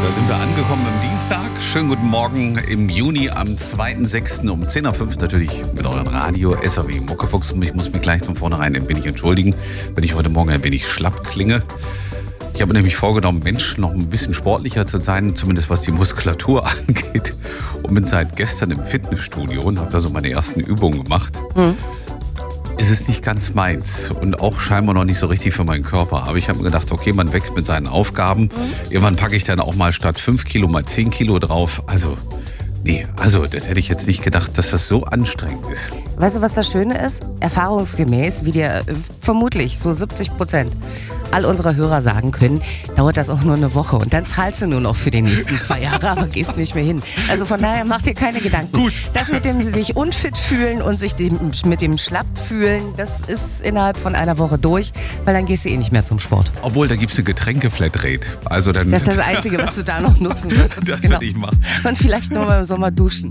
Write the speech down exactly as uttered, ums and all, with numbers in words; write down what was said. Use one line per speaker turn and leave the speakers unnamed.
da sind wir angekommen am Dienstag. Schönen guten Morgen im Juni am zweiten sechsten um zehn Uhr fünf natürlich mit eurem Radio S A W Muckefuchs. Ich muss mich gleich von vornherein ein wenig entschuldigen, wenn ich heute Morgen ein wenig schlapp klinge. Ich habe nämlich vorgenommen, Mensch, noch ein bisschen sportlicher zu sein, zumindest was die Muskulatur angeht. Und bin seit gestern im Fitnessstudio und habe da so meine ersten Übungen gemacht. Mhm. Es ist nicht ganz meins und auch scheinbar noch nicht so richtig für meinen Körper. Aber ich habe mir gedacht, okay, man wächst mit seinen Aufgaben. Mhm. Irgendwann packe ich dann auch mal statt fünf Kilo mal zehn Kilo drauf. Also, nee, also das hätte ich jetzt nicht gedacht, dass das so anstrengend ist.
Weißt du, was das Schöne ist? Erfahrungsgemäß, wie dir äh, vermutlich so siebzig Prozent all unserer Hörer sagen können, dauert das auch nur eine Woche. Und dann zahlst du nur noch für die nächsten zwei Jahre, aber gehst nicht mehr hin. Also von daher mach dir keine Gedanken.
Gut.
Das mit dem sich unfit fühlen und sich dem, mit dem schlapp fühlen, das ist innerhalb von einer Woche durch, weil dann gehst du eh nicht mehr zum Sport.
Obwohl, da gibt es eine Getränke-Flatrate. Also dann
das ist das Einzige, was du da noch nutzen würdest.
Das
genau.
würde ich machen.
Und vielleicht nur mal im Sommer duschen.